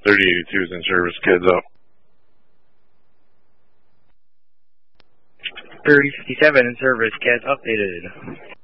3082 is in service, kids up. 3057 in service, CADS updated.